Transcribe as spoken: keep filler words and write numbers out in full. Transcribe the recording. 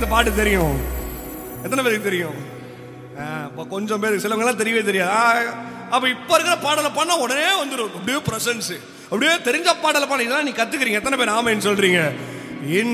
இந்த பாட்டு தெரியும்? எத்தனை பேருக்கு தெரியும்? கொஞ்சம் பேருக்கு, சிலவங்க எல்லாம் தெரியவே தெரியாது. அப்ப இப்ப இருக்கிற பாடலை பண்ணா உடனே வந்துடும் அப்படியே பிரசன்ஸ், அப்படியே தெரிஞ்ச பாடலை பாட. இதெல்லாம் நீ கத்துக்கிறீங்க. எத்தனை பேர் ஆமைன்னு சொல்றீங்க?